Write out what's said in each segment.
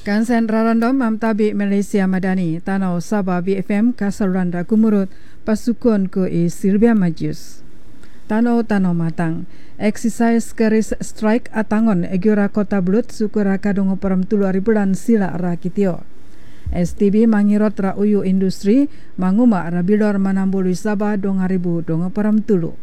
Kansen rarandom amtabi Malaysia Madani tanau Sabah BFM kasaluranda kumurut pasukan ke Sirbia Majus. Tanau matang. Exercise keris strike atangon egura kota Blut sukura kadung peram tulu ribulan sila rakitio. STB mangirot ra uyu industri manguma rabilor manambului Sabah 2000 dong peram tulu.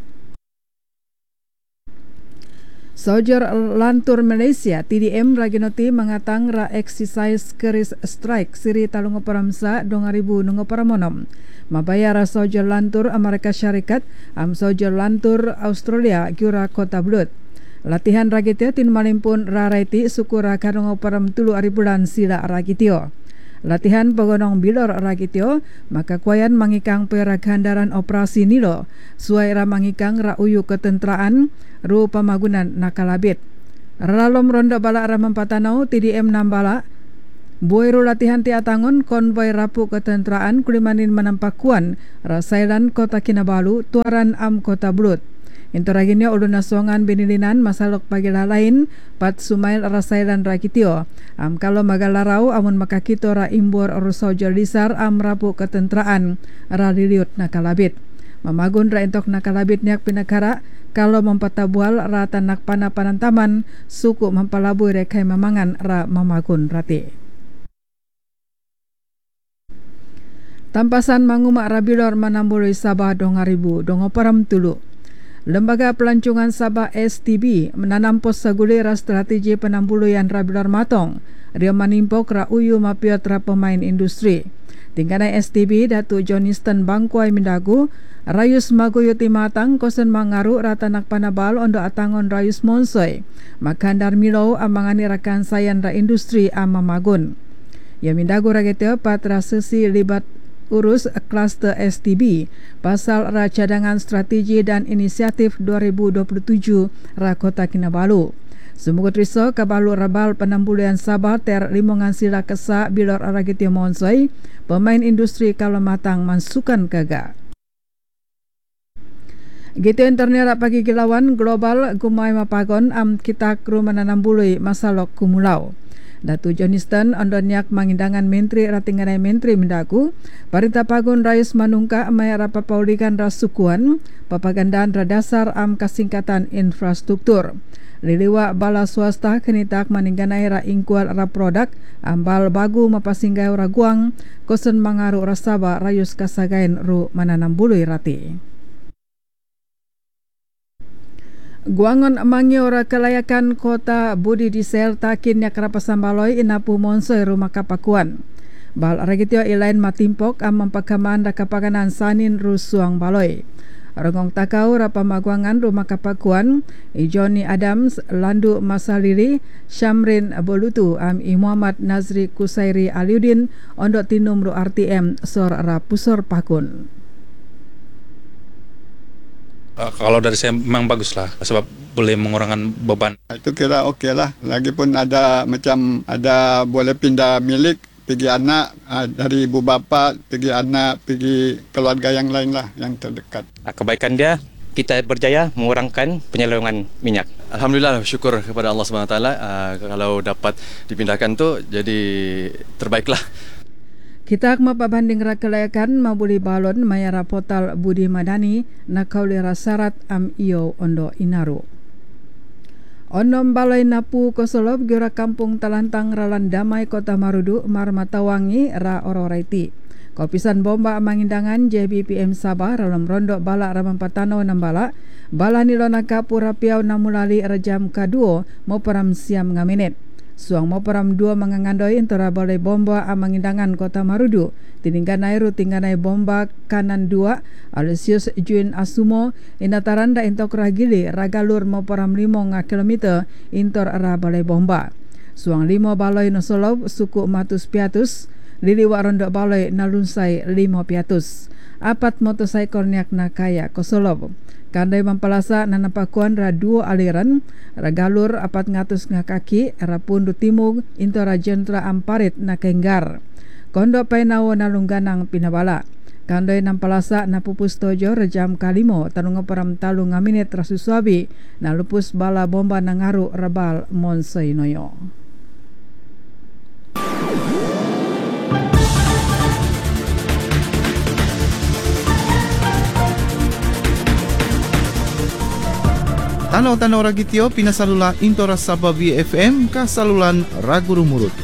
Soldier Lantur Malaysia TDM Raginoti mengatang ra exercise keris strike siri talungo peramsa 2000 nungo paramonom. Mabaya ra Soldier Lantur Amerika Syarikat am Soldier Lantur Australia gura kota Blut. Latihan ragitio tin malimpun ra raiti sukura kadungo peram tulu aribulan sila ragitio. Latihan pegonong bilor ragitio maka kuayan mangikang pera gandaran operasi nilo suai ra mangikang ra uyu ketentraan ru pamagunan nakalabit. Ralom rondo bala ra mempatanau TDM nambala buiru latihan tiatangon konvoi rapu ketentraan kulimanin menampakuan rasailan kota Kinabalu tuaran am kota Blut. Interaginnya ulun nasongan binilinan masalok pagila lain pat sumail rasailan rakitio. Kalau magalarau amun makakito ra imbor oruso jalisar am rapu ketentraan ra liliut nakalabit. Mamagun ra entok nakalabit niak pinakara kalau mempatabual ra tanak panantaman suku mempalabui rekai mamangan ra mamagun rati. Tampasan manguma rabilor manambului Sabah 2000 dongo param tulu. Lembaga Pelancongan Sabah STB menanam pos sagulira strategi penambuluyan rabilar matong. Dia manimpok ra uyu mapiot ra pemain industri. Tingkana STB Datu Johnston Bangkuai Mindagu rayus maguyuti matang kosen mangaru ratanak panabal ondo atangon rayus monsoy. Makandar milau amangani rakan sayan ra industri amamagun. Ya Mindagu rageteo patra sesi libat urus kluster STB pasal ra cadangan strategi dan inisiatif 2027 ra Kota Kinabalu. Semoga triso kabalu rabal penambuluan Sabah ter limongan sila kesa bilor aragitio monsoy pemain industri kalau matang mansukan kaga. Gitu internet pagi kilawan global gumai mapagon am kita kru mananambului masalok kumulau. Datu Johnston ondonyak mangindangan menteri ratinganai menteri Mendaku parita pagun rayus manungka maya rapapaulikan rasukuan papagandaan radasar am kasingkatan infrastruktur. Liliwa bala swasta kenitak maningganai ra ingkual ra produk ambal bagu mapasinggai ora guang kosen mangaru rasaba rayus kasagain ru mananambului rati. Guangon mangi ora kelayakan kota Budi Diesel takin yak rapasan baloi inapu monsoy rumah kapakuan. Bal ragitio ilain matimpok am mempakaman da kapaganan sanin rusuang baloi. Rongong takau rapamaguangan rumah kapakuan Johnny Adams Landu Masaliri Syamrin Bolutu am Muhammad Nazri Kusairi Aliudin ondok tinum ru RTM sor rapusor pakun. Kalau dari saya memang bagus lah sebab boleh mengurangkan beban. Itu kira okey lah. Lagipun ada macam ada boleh pindah milik pergi anak dari ibu bapa pergi anak pergi keluarga yang lain lah yang terdekat. Kebaikan dia kita berjaya mengurangkan penyelungan minyak. Alhamdulillah syukur kepada Allah SWT kalau dapat dipindahkan tu jadi terbaiklah. Kita mapabanding ra kelayakan mabuli balon mayara portal Budi Madani nakauli rasarat am iyo ondo inaru. Onom balai napu kosolop gera kampung Talantang ralan damai Kota Marudu marmatawangi ra ororaiti. Kopisan bomba mangindangan JBPM Sabah ralam rondo bala ramampatano nambala bala nilona kapura piau namulali rejam kaduo mo param siam ngamenet. Suang mo param dua mangangandoi intera balai bomba amangindangan Kota Marudu. Tiningganai ru tingganai bomba kanan dua Alesius Juin Asumo inataranda intok ragili ragalur mo param 5 kilometer intor arah balai bomba. Suang 5 balai nosolob suku matus piatus liliwa rondo balai nalunsai 5 piatus. Apat motosikal niak nakaya kosolob. Kandai mampalasa nanapakuan ra 2 aliran ragalur 400 ngakaki rapundu timug intora jentra amparit nakenggar. Kondo painawo nalungganang pinabala. Kandai nampalasa napupus tojo rejam kalimo tanunga param talu ngaminit rasusuabi nalupus bala bomba nangaru rabal monsoy noyo. Tanaw-tanaw ragityo pinasalula Intora Sabah BFM kasalulan Raguru Murut.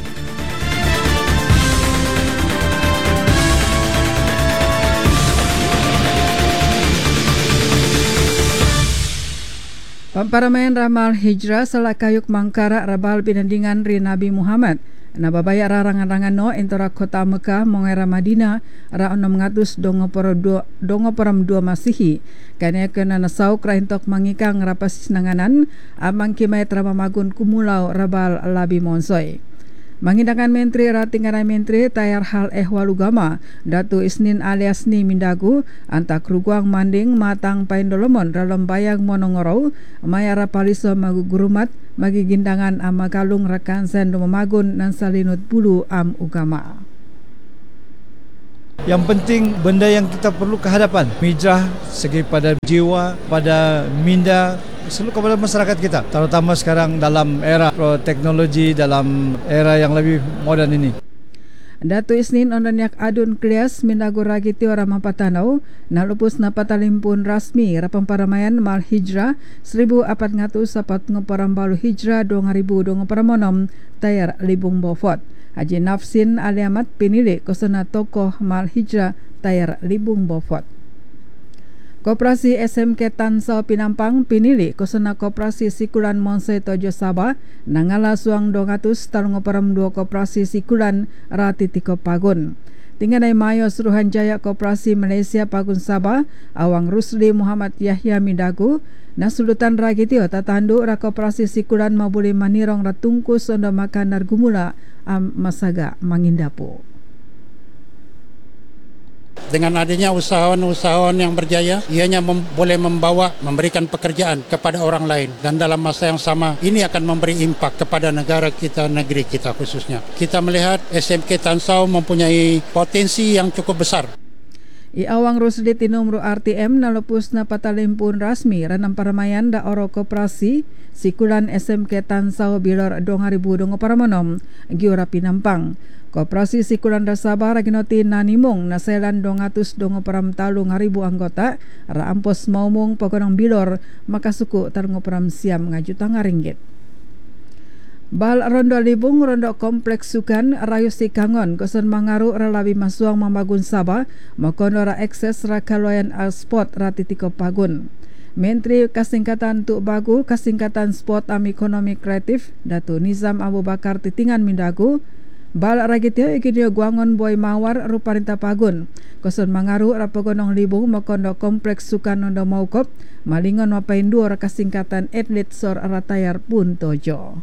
Pamparamayan ramal hijrah salakayuk mangkara rabal pinandingan ri Nabi Muhammad. Nababaya rarangan-rangan no entora kota Mekah mongera Madinah ra 600 dongo param 2 Masihi. Kanya kena nasau kraintok mangikang rapasis nanganan amang kimay tramamagun kumulau rabal labi monsoy. Mangindakan Menteri Ratinggarai Menteri Tayar Hal Ehwal Ugama Datu Isnin alias Ni Mindagu antak ruguang manding matang paindolomon dalam bayang monongorau mayara paliso magugurumat magi gindangan amagalung rakan sendo memagun nan salinut bulu am ugama. Yang penting benda yang kita perlu kehadapan hijrah segi pada jiwa, pada minda, seluruh kepada masyarakat kita, terutama sekarang dalam era teknologi, dalam era yang lebih moden ini. Datu Isnin ondanyak adun klias Mindagu ragityo ramapatanau nalupus na patalimpun rasmi rapamparamaian mal hijrah 1440 ngoparambalu hijrah 2000 paramonom tayar libung bofot. Haji Nafsin aliamat pinili kosana tokoh mal hijrah tayar libung bofot. Koperasi SMK Tansau Pinampang pinili kosana Koperasi Sikulan Monse Tojo Sabah nangala suang 200 talung param 2 Koperasi Sikulan Ratitiko Pagun. Tinganai Mayo Suruhanjaya Koperasi Malaysia Pagun Sabah Awang Rusli Muhammad Yahya Mindagu nasulutan ragitio tatandu ra Koperasi Sikulan mabuli manirong ratungkus onda makan nargumula am masaga mangindapo. Dengan adanya usahawan-usahawan yang berjaya, ianya boleh memberikan pekerjaan kepada orang lain dan dalam masa yang sama ini akan memberi impak kepada negara kita, negeri kita khususnya. Kita melihat SMK Tansau mempunyai potensi yang cukup besar. Iawang Rusli tinumru RTM nalupus na patalimpun rasmi ranam paramayan da oro koperasi Sikulan SMK Tansau Bilor 2000 paramonom giura Pinampang. Koperasi Sikulan Sabah raginoti nanimong naselan 200 param talung 1000 anggota ra ampos maumong pagonong Bilor makasuku talung param siam ngajutang ringgit. Bal rondo libung rondo kompleks sukan rayu Sikangon koson mangaru ralabi masuang mamagun Sabah makono ra ekses ra kaloyan sport ratitiko pagun. Menteri Kasingkatan Tuk Bagu Kasingkatan Sport am Ekonomi Kreatif Datu Nizam Abu Bakar Titingan Mindagu bal ragityo ikinyo guangon boy mawar ruparinta pagun koson mangaru rapagonong libung makondo kompleks sukan nondo maukop malingon mapaindu ra Kasingkatan atlet sor ratayar pun tojo.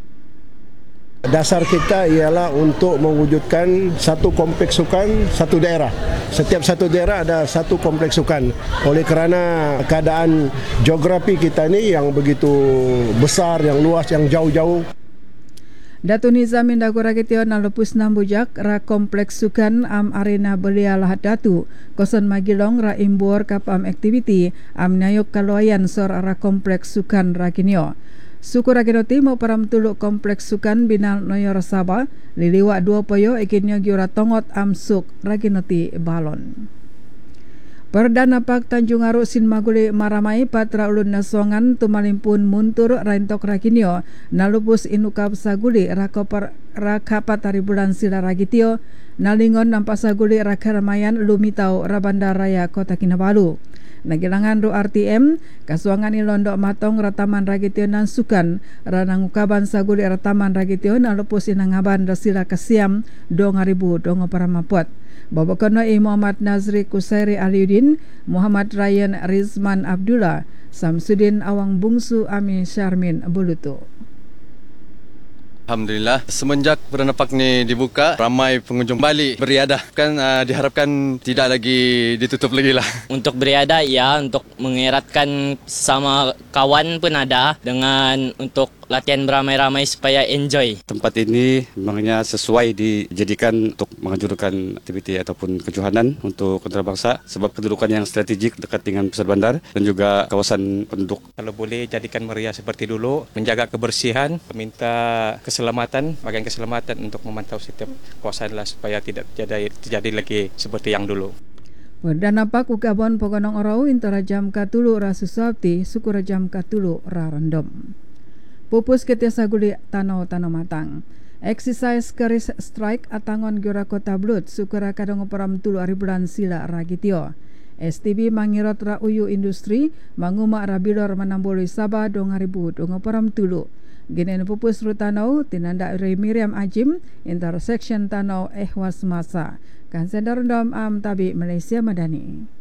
Dasar kita ialah untuk mewujudkan satu kompleks sukan satu daerah. Setiap satu daerah ada satu kompleks sukan. Oleh kerana keadaan geografi kita ni yang begitu besar, yang luas, yang jauh-jauh. Datu Nizam Mindagu ragityo nalupus nambujak ra kompleks sukan am arena belia lahat datu koson magilong ra imbor kapam aktiviti am nayok kaloyan sor ra kompleks sukan rakinyo. Suku rakinoti mau param tuluk kompleks sukan binal noyor Sabah liliwa 2 poyo ikinyo giura tongot am suk rakinoti balon. Perdana Pak Tanjung Aru Sin Maguli Maramai Patra Ulun Nasongan Tumalimpun Muntur Raintok Rakinyo nalupus inukap saguli rakapat hari bulan sila ragitio nalingon nampak saguli rakaramayan lumitau Rabanda Raya Kota Kinabalu. Nagilangan ru RTM kasuangan ilondok matong rataman ragitio nan sukan ranangukaban saguli rataman ragitio nalupus inangaban rasila kasiam 2000 dongo paramapot. Babakono Muhammad Nazri Kusairi Aliuddin, Muhammad Ryan Rizman Abdullah, Samsudin Awang Bungsu Ami Syarmin Bulutu. Alhamdulillah, semenjak Perdana Park ni dibuka, ramai pengunjung balik beriadah. Kan diharapkan tidak lagi ditutup lagi lah. Untuk beriadah ya, untuk mengeratkan sama kawan pun ada dengan untuk latihan beramai-ramai supaya enjoy. Tempat ini memangnya sesuai dijadikan untuk menganjurkan aktiviti ataupun kejohanan untuk antarabangsa sebab kedudukan yang strategik dekat dengan pusat bandar dan juga kawasan penduduk. Kalau boleh jadikan meriah seperti dulu, menjaga kebersihan, meminta keselamatan, bagian keselamatan untuk memantau setiap kawasan lah supaya tidak terjadi lagi seperti yang dulu. Perdana pak ukabon pogonong orau intara jam katulu ra susabti sukura jam katulu ra random. Pupus ketiasa guli tanau matang. Exercise keris strike atangon Gura Kota Blut sukura kadang operam tulu ari bulan sila ragitio. STB mangirot ra uyu industri manguma rabilor manamboli Sabah 2000 operam tulu. Ginen pupus rutanau tinanda Ray Miriam Ajim intersection tanau Ehwas Masa. Kan sedar dom am tabi Malaysia Madani.